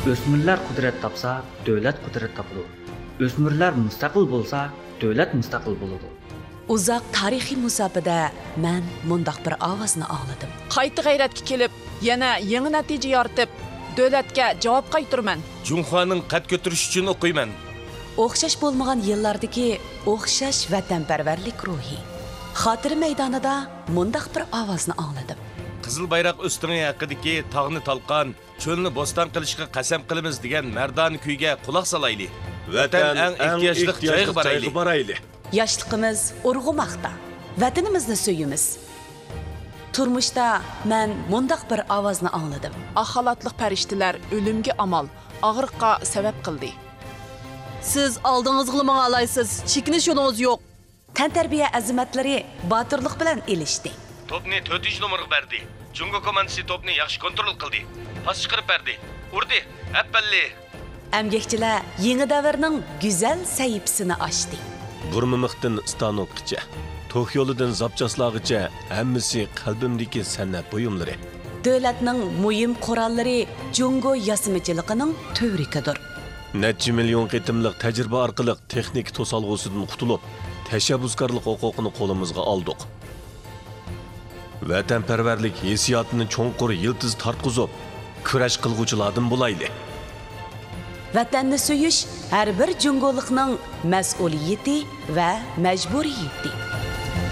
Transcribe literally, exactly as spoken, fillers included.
O'smirlar qudrat topsa, davlat qudrat topadi. O'smirlar mustaqil bo'lsa, davlat mustaqil bo'ladi. Uzoq tarixiy musofada men mundaq bir ovozni angladim. Qayta g'ayratga kelib, yana yangi natija yoritib, davlatga javob qaytiraman. Junxoning qad ko'tarish uchun o'qiyman. O'xshash bo'lmagan yillardagi o'xshash vatanparvarlik ruhi. Xotira maydonida mundaq bir ovozni angladim. Qizil bayroq o'stirigi haqidagi tog'ni talqon, cho'lni bo'ston qilishga qasam qilamiz degan mardon kuyga quloq solayli. Vatan eng ehtiyojli joyga borayli. Yoshligimiz urg'umoqda. Vatanimizni suyimiz. Turmushda men mundaq bir ovozni angladim. Axalatliq farishtalar o'limga amal, og'riqqa sabab qildi. Siz oldingizga manga alaysiz, chekinish yo'lingiz yo'q. Tantarbiya azimatlari botirlik bilan elishdi. Topni to'rtinchi nomerga berdi. Jungo komandasi topni yaxshi kontrol qildi. Pas chiqarib berdi. Urdi. Appalli. Amgakchilar yangi davrning go'zal sahifasini ochdi. Burmimiqdan Stanokgacha, To'q yo'lidan Zapchaslag'icha hammasi qalbimdagi san'at buyumlari. Davlatning muhim qurollari Jungo yasimichiligining tövrikidir. Necha million qitimliq tajriba orqali texnik to'solg'usidan qutulib, tashabbuskorlik huquqini qo'limizga oldik. Vatanparvarlik hissiyotini cho'nqur yildiz tartqizib, kurash qilguvchilardan bo'layli. Vatanni suyish har bir jungolikning mas'uliyati va majburiyati.